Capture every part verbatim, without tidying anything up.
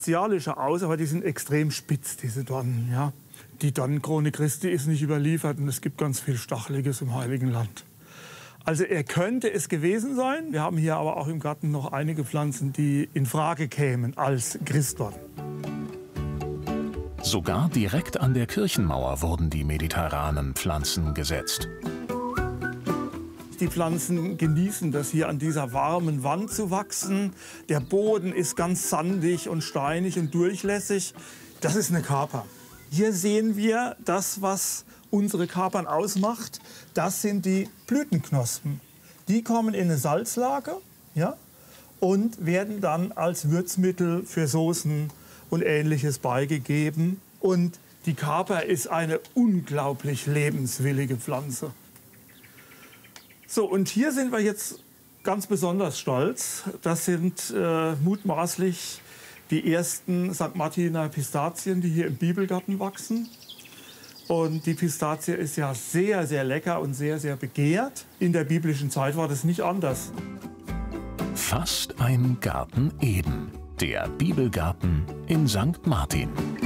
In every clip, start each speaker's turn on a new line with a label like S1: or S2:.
S1: martialischer aus, aber die sind extrem spitz, diese Dornen. Ja. Die Dornenkrone Christi ist nicht überliefert und es gibt ganz viel Stacheliges im Heiligen Land. Also er könnte es gewesen sein. Wir haben hier aber auch im Garten noch einige Pflanzen, die in Frage kämen als Christdorn.
S2: Sogar direkt an der Kirchenmauer wurden die mediterranen Pflanzen gesetzt.
S1: Die Pflanzen genießen das, hier an dieser warmen Wand zu wachsen. Der Boden ist ganz sandig und steinig und durchlässig. Das ist eine Kaper. Hier sehen wir das, was unsere Kapern ausmacht. Das sind die Blütenknospen. Die kommen in eine Salzlake, ja, und werden dann als Würzmittel für Soßen und Ähnliches beigegeben. Und die Kaper ist eine unglaublich lebenswillige Pflanze. So, und hier sind wir jetzt ganz besonders stolz. Das sind äh, mutmaßlich die ersten Sankt Martiner Pistazien, die hier im Bibelgarten wachsen. Und die Pistazie ist ja sehr, sehr lecker und sehr, sehr begehrt. In der biblischen Zeit war das nicht anders.
S2: Fast ein Garten Eden. Der Bibelgarten in Sankt Martin.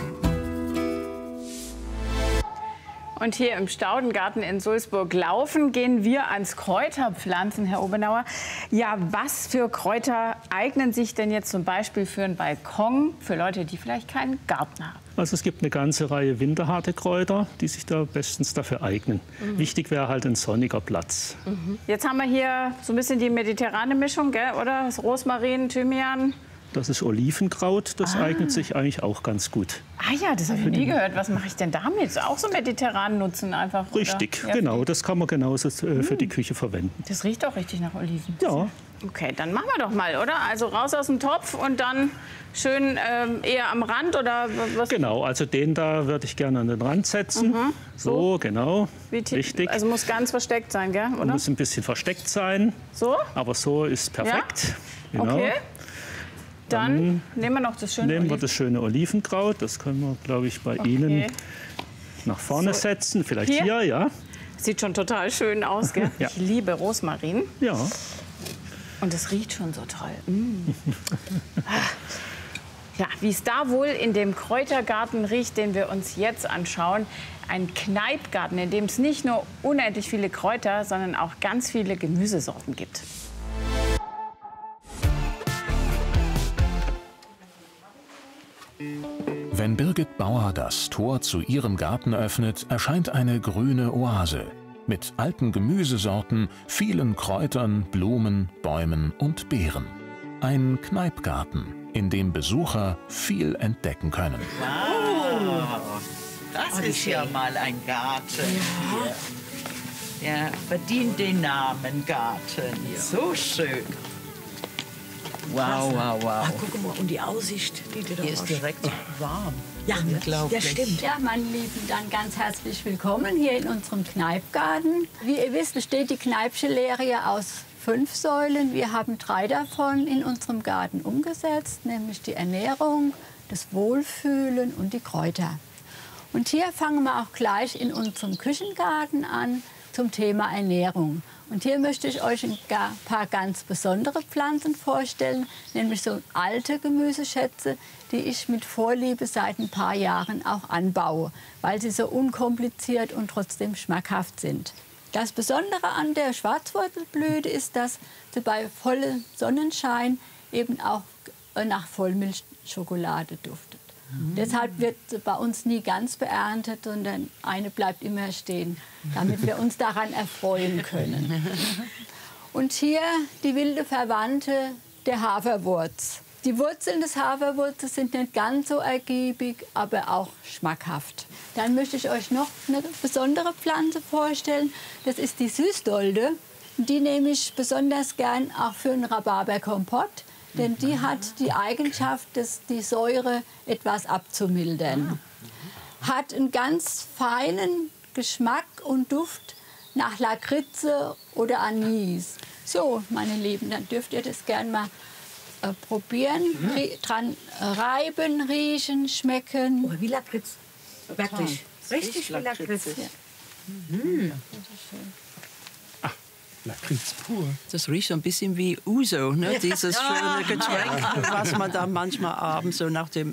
S3: Und hier im Staudengarten in Sulzburg-Laufen gehen wir ans Kräuterpflanzen, Herr Obenauer. Ja, was für Kräuter eignen sich denn jetzt zum Beispiel für einen Balkon, für Leute, die vielleicht keinen Garten haben?
S4: Also es gibt eine ganze Reihe winterharte Kräuter, die sich da bestens dafür eignen. Mhm. Wichtig wäre halt ein sonniger Platz.
S3: Mhm. Jetzt haben wir hier so ein bisschen die mediterrane Mischung, gell, oder? Das Rosmarin, Thymian.
S4: Das ist Olivenkraut, das
S3: ah.
S4: eignet sich eigentlich auch ganz gut.
S3: Ah ja, das habe ich nie gehört. Was mache ich denn damit? Auch so mediterran nutzen einfach?
S4: Richtig,
S3: oder?
S4: genau. Das kann man genauso äh, für die Küche verwenden.
S3: Das riecht auch richtig nach Oliven.
S4: Ja.
S3: Okay, dann machen wir doch mal, oder? Also raus aus dem Topf und dann schön ähm, eher am Rand, oder was?
S4: Genau, also den da würde ich gerne an den Rand setzen. Mhm. So, so, genau. Richtig.
S3: Also muss ganz versteckt sein, gell? Oder?
S4: Muss ein bisschen versteckt sein.
S3: So?
S4: Aber so ist perfekt.
S3: Ja?
S4: Genau.
S3: Okay. Dann,
S4: Dann
S3: nehmen wir noch das schöne
S4: nehmen wir
S3: Oliven.
S4: das schöne Olivenkraut. Das können wir, glaube ich, bei
S3: okay.
S4: Ihnen nach vorne
S3: so.
S4: setzen. Vielleicht hier? hier, ja.
S3: Sieht schon total schön aus, gell?
S4: Ja.
S3: Ich liebe Rosmarin.
S4: Ja.
S3: Und es riecht schon so toll. Mm. Ja, wie es da wohl in dem Kräutergarten riecht, den wir uns jetzt anschauen. Ein Kneipgarten, in dem es nicht nur unendlich viele Kräuter, sondern auch ganz viele Gemüsesorten gibt.
S2: Wenn Birgit Bauer das Tor zu ihrem Garten öffnet, erscheint eine grüne Oase mit alten Gemüsesorten, vielen Kräutern, Blumen, Bäumen und Beeren. Ein Kneipgarten, in dem Besucher viel entdecken können.
S5: Wow, das oh, ist ja mal ein Garten. Ja. Der verdient den Namen Garten. Ja. So schön. Wow, wow, wow.
S6: Ah, guck mal, und die Aussicht, die du da
S5: Hier ist direkt warm.
S6: Ja,
S5: unglaublich.
S6: Das stimmt.
S7: Ja, meine Lieben, dann ganz herzlich willkommen hier in unserem Kneipgarten. Wie ihr wisst, besteht die Kneipsche Lehre ja aus fünf Säulen. Wir haben drei davon in unserem Garten umgesetzt, nämlich die Ernährung, das Wohlfühlen und die Kräuter. Und hier fangen wir auch gleich in unserem Küchengarten an zum Thema Ernährung. Und hier möchte ich euch ein paar ganz besondere Pflanzen vorstellen, nämlich so alte Gemüseschätze, die ich mit Vorliebe seit ein paar Jahren auch anbaue, weil sie so unkompliziert und trotzdem schmackhaft sind. Das Besondere an der Schwarzwurzelblüte ist, dass sie bei vollem Sonnenschein eben auch nach Vollmilchschokolade duftet. Mhm. Deshalb wird sie bei uns nie ganz beerntet, sondern eine bleibt immer stehen, damit wir uns daran erfreuen können. Und hier die wilde Verwandte der Haferwurz. Die Wurzeln des Haferwurzels sind nicht ganz so ergiebig, aber auch schmackhaft. Dann möchte ich euch noch eine besondere Pflanze vorstellen. Das ist die Süßdolde. Die nehme ich besonders gern auch für einen Rhabarberkompott. Denn die hat die Eigenschaft, dass die Säure etwas abzumildern. Hat einen ganz feinen Geschmack und Duft nach Lakritze oder Anis. So, meine Lieben, dann dürft ihr das gern mal äh, probieren. Rie dran reiben, riechen, schmecken.
S6: Oh, wie Lakritz. Wirklich. Richtig wie Lakritz. Ja. Mhm.
S8: Lakritz pur.
S5: Das riecht so ein bisschen wie Uso, ne? Dieses schöne Getränk, was man da manchmal abends so nach dem